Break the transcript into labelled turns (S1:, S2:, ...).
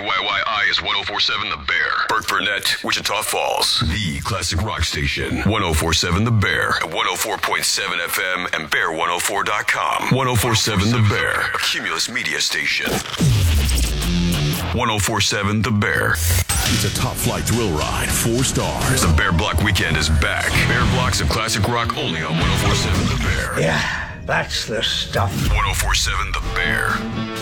S1: KYYI is 1047 The Bear. Burke Burnett, Wichita Falls. The classic rock station. 1047 The Bear. At 104.7 FM and bear104.com. 1047 The Bear. A Cumulus media station. 1047 The Bear.
S2: It's a top flight thrill ride, 4 stars.
S1: The Bear Block Weekend is back. Bear Blocks of classic rock only on 1047 The Bear.
S3: Yeah, that's the stuff.
S1: 1047 The Bear.